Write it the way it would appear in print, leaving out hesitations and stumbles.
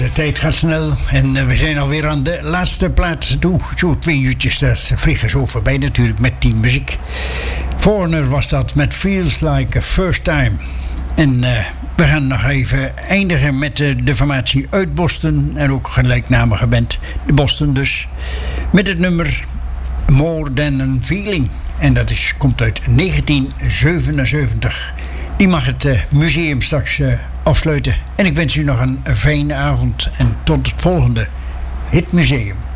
De tijd gaat snel en we zijn alweer aan de laatste plaats toe. Zo 2 uurtjes, dat vliegen zo voorbij natuurlijk met die muziek. Foreigner was dat met Feels Like a First Time. En we gaan nog even eindigen met de formatie uit Boston en ook gelijknamige band, de Boston dus. Met het nummer More Than a Feeling. En dat komt uit 1977. Die mag het museum straks afsluiten. En ik wens u nog een fijne avond en tot het volgende Hitmuseum.